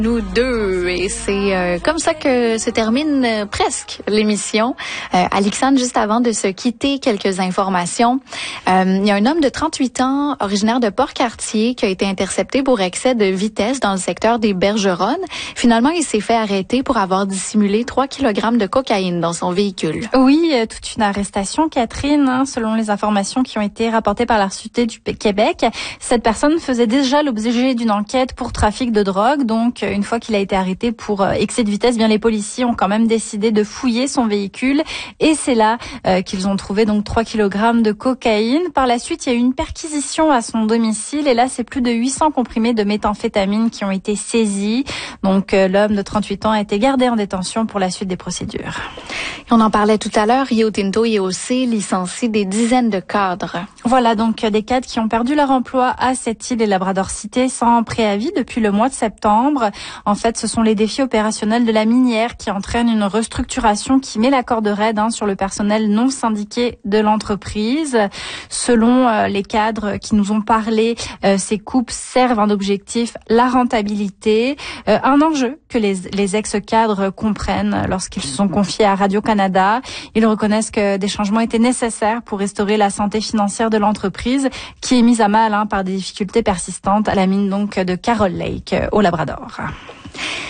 Nous deux, et c'est comme ça que se termine presque l'émission. Alexandre, juste avant de se quitter, quelques informations. Il y a un homme de 38 ans, originaire de Port-Cartier, qui a été intercepté pour excès de vitesse dans le secteur des Bergeronnes. Finalement, il s'est fait arrêter pour avoir dissimulé 3 kg de cocaïne dans son véhicule. Oui, toute une arrestation, Catherine, selon les informations qui ont été rapportées par la Sûreté du Québec. Cette personne faisait déjà l'objet d'une enquête pour trafic de drogue, donc une fois qu'il a été arrêté pour excès de vitesse, bien les policiers ont quand même décidé de fouiller son véhicule et c'est là qu'ils ont trouvé donc 3 kg de cocaïne. Par la suite, il y a eu une perquisition à son domicile et là, c'est plus de 800 comprimés de méthamphétamine qui ont été saisis. Donc l'homme de 38 ans a été gardé en détention pour la suite des procédures. On en parlait tout à l'heure, Rio Tinto et IOC licencient des dizaines de cadres. Voilà donc des cadres qui ont perdu leur emploi à Sept-Îles et Labrador-Cité sans préavis depuis le mois de septembre. En fait, ce sont les défis opérationnels de la minière qui entraînent une restructuration qui met la corde raide sur le personnel non syndiqué de l'entreprise. Selon les cadres qui nous ont parlé, ces coupes servent un objectif, la rentabilité, un enjeu que les ex-cadres comprennent lorsqu'ils se sont confiés à Radio-Canada. Ils reconnaissent que des changements étaient nécessaires pour restaurer la santé financière de l'entreprise qui est mise à mal par des difficultés persistantes à la mine donc de Carol Lake au Labrador.